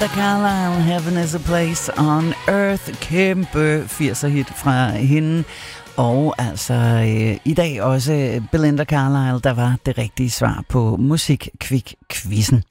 Carlisle, Heaven is a Place on Earth. Kæmpe 80'er hit fra hende. Og altså i dag også Belinda Carlisle, der var det rigtige svar på Musikquizzen.